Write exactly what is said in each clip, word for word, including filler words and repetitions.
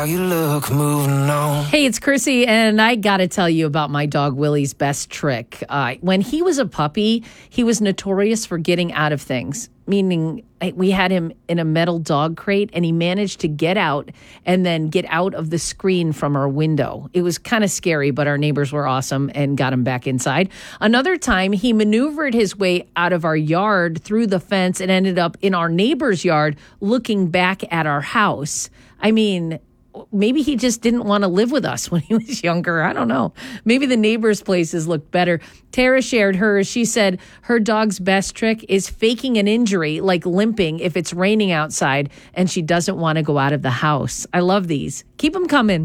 You look, moving on. Hey, it's Chrissy, and I got to tell you about my dog Willie's best trick. Uh, when he was a puppy, he was notorious for getting out of things, meaning we had him in a metal dog crate, and he managed to get out and then get out of the screen from our window. It was kind of scary, but our neighbors were awesome and got him back inside. Another time, he maneuvered his way out of our yard through the fence and ended up in our neighbor's yard looking back at our house. I mean, maybe he just didn't want to live with us when he was younger. I don't know. Maybe the neighbors' places looked better. Tara shared hers. She said her dog's best trick is faking an injury, like limping if it's raining outside and she doesn't want to go out of the house. I love these. Keep them coming.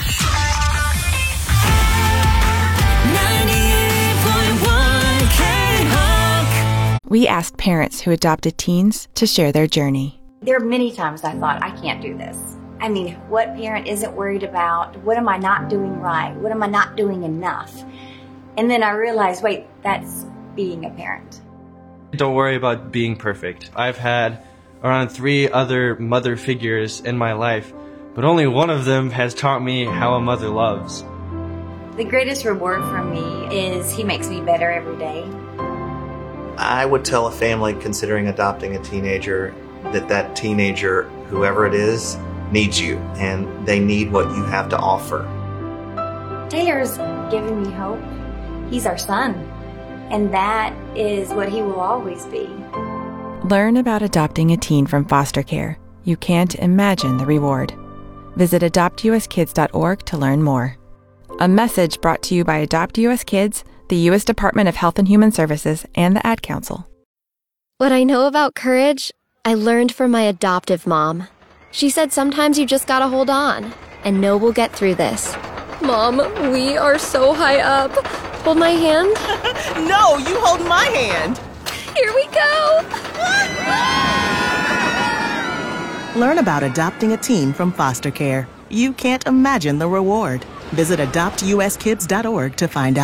We asked parents who adopted teens to share their journey. There are many times I thought, I can't do this. I mean, what parent isn't worried about, what am I not doing right? What am I not doing enough? And then I realized, wait, that's being a parent. Don't worry about being perfect. I've had around three other mother figures in my life, but only one of them has taught me how a mother loves. The greatest reward for me is he makes me better every day. I would tell a family considering adopting a teenager that that teenager, whoever it is, needs you, and they need what you have to offer. Taylor's given me hope. He's our son, and that is what he will always be. Learn about adopting a teen from foster care. You can't imagine the reward. Visit adopt u s kids dot org to learn more. A message brought to you by Adopt U S Kids, the U S Department of Health and Human Services, and the Ad Council. What I know about courage, I learned from my adoptive mom. She said sometimes you just gotta hold on and know we'll get through this. Mom, we are so high up. Hold my hand. No, you hold my hand. Here we go. Learn about adopting a teen from foster care. You can't imagine the reward. Visit adopt u s kids dot org to find out.